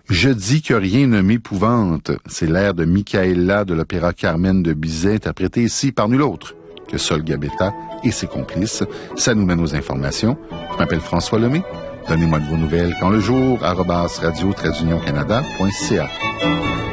Je dis que rien ne m'épouvante. C'est l'air de Michaela de l'opéra Carmen de Bizet, interprété ici par nul autre que Sol Gabetta et ses complices. Ça nous mène aux informations. Je m'appelle François Lemay. Donnez-moi de vos nouvelles quand le jour, @radio-canada.ca.